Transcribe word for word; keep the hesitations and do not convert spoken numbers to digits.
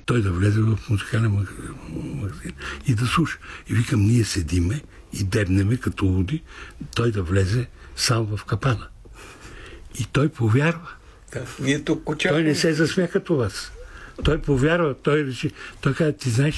той да влезе в музикален магазин и да слуша. И викам, ние седиме и дебнеме като луди, той да влезе сам в капана. И той повярва. Да, ние тук очакваме. Той не се засмя като вас. Той повярва, той реши, той каза, ти знаеш,